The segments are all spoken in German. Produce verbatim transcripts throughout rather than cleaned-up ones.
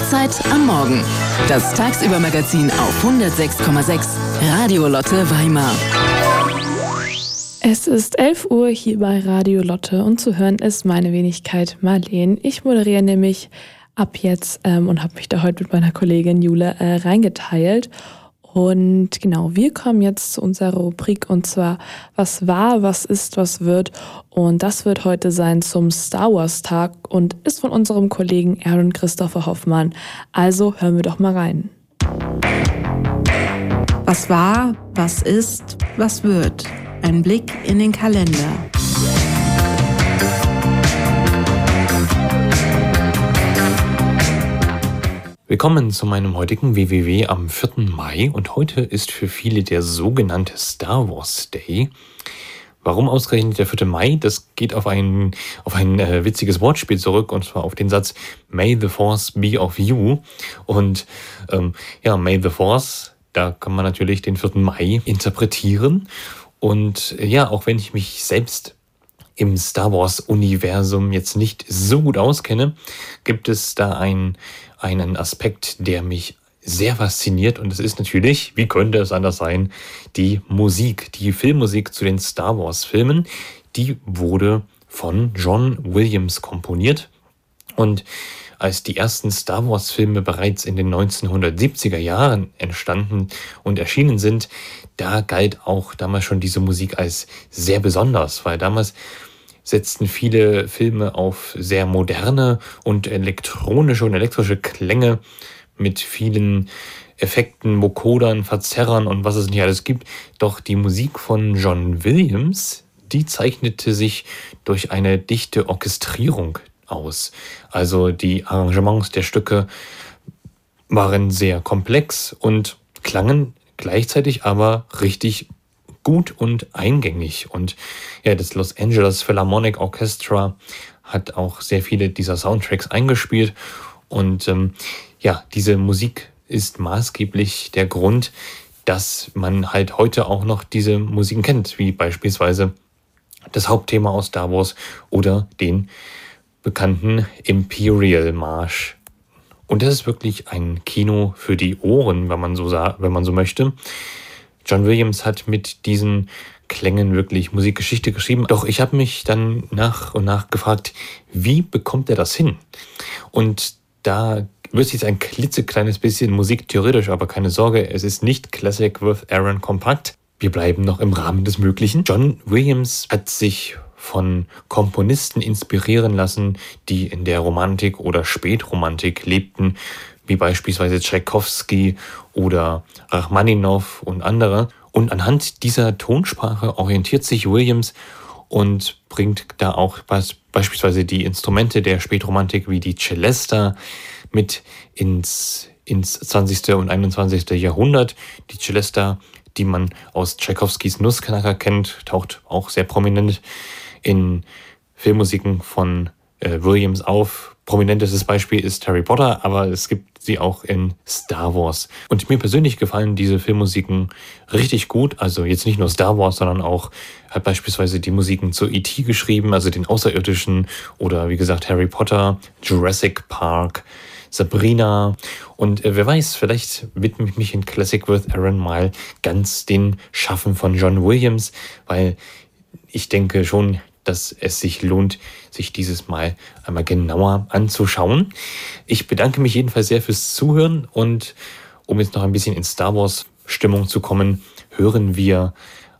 Hochzeit am Morgen. Das Tagsüber-Magazin auf hundertsechs Komma sechs Radio Lotte Weimar. Es ist elf Uhr hier bei Radio Lotte und zu hören ist meine Wenigkeit Marleen. Ich moderiere nämlich ab jetzt ähm, und habe mich da heute mit meiner Kollegin Jule äh, reingeteilt. Und genau, wir kommen jetzt zu unserer Rubrik und zwar was war, was ist, was wird. Und das wird heute sein zum Star Wars Tag und ist von unserem Kollegen Aaron Christopher Hoffmann. Also hören wir doch mal rein. Was war, was ist, was wird. Ein Blick in den Kalender. Willkommen zu meinem heutigen W W W am vierten Mai und heute ist für viele der sogenannte Star Wars Day. Warum ausgerechnet der vierte Mai? Das geht auf ein, auf ein äh, witziges Wortspiel zurück und zwar auf den Satz May the Force be of you. Und ähm, ja, May the Force, da kann man natürlich den vierten Mai interpretieren. Und äh, ja, auch wenn ich mich selbst im Star Wars-Universum jetzt nicht so gut auskenne, gibt es da ein, einen Aspekt, der mich sehr fasziniert. Und das ist natürlich, wie könnte es anders sein, die Musik, die Filmmusik zu den Star Wars-Filmen. Die wurde von John Williams komponiert. Und als die ersten Star Wars-Filme bereits in den neunzehnhundertsiebziger Jahren entstanden und erschienen sind, da galt auch damals schon diese Musik als sehr besonders, weil damals setzten viele Filme auf sehr moderne und elektronische und elektrische Klänge mit vielen Effekten, Vokodern, Verzerrern und was es nicht alles gibt. Doch die Musik von John Williams, die zeichnete sich durch eine dichte Orchestrierung aus. Also die Arrangements der Stücke waren sehr komplex und klangen gleichzeitig aber richtig gut und eingängig. Und ja, das Los Angeles Philharmonic Orchestra hat auch sehr viele dieser Soundtracks eingespielt. Und ähm, ja, diese Musik ist maßgeblich der Grund, dass man halt heute auch noch diese Musiken kennt, wie beispielsweise das Hauptthema aus Star Wars oder den bekannten Imperial Marsch. Und das ist wirklich ein Kino für die Ohren, wenn man so sa- wenn man so möchte. John Williams hat mit diesen Klängen wirklich Musikgeschichte geschrieben. Doch ich habe mich dann nach und nach gefragt, wie bekommt er das hin? Und da wird es jetzt ein klitzekleines bisschen musiktheoretisch, aber keine Sorge, es ist nicht Classic with Aaron kompakt. Wir bleiben noch im Rahmen des Möglichen. John Williams hat sich von Komponisten inspirieren lassen, die in der Romantik oder Spätromantik lebten, wie beispielsweise Tschaikowski oder Rachmaninow und andere. Und anhand dieser Tonsprache orientiert sich Williams und bringt da auch beispielsweise die Instrumente der Spätromantik wie die Celesta mit ins, ins zwanzigsten und einundzwanzigsten Jahrhundert. Die Celesta, die man aus Tschaikowskis Nussknacker kennt, taucht auch sehr prominent in Filmmusiken von äh, Williams auf. Prominentestes Beispiel ist Harry Potter, aber es gibt sie auch in Star Wars. Und mir persönlich gefallen diese Filmmusiken richtig gut. Also jetzt nicht nur Star Wars, sondern auch hat beispielsweise die Musiken zu E T geschrieben, also den Außerirdischen oder wie gesagt Harry Potter, Jurassic Park, Sabrina. Und äh, wer weiß, vielleicht widme ich mich in Classic with Aaron mal ganz den Schaffen von John Williams, weil ich denke schon, dass es sich lohnt, sich dieses Mal einmal genauer anzuschauen. Ich bedanke mich jedenfalls sehr fürs Zuhören und um jetzt noch ein bisschen in Star Wars Stimmung zu kommen, hören wir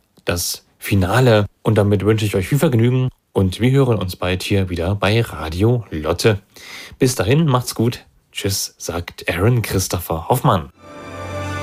das Finale und damit wünsche ich euch viel Vergnügen und wir hören uns bald hier wieder bei Radio Lotte. Bis dahin, macht's gut. Tschüss, sagt Aaron Christopher Hoffmann.